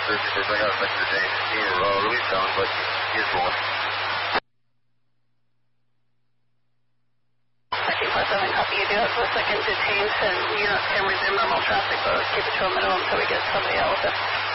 I got a second today. Louis Town, but he's rolling. 1347, copy. You do have a second detained, and you're not going to resume normal traffic, but keep it to a minimum until we get somebody else.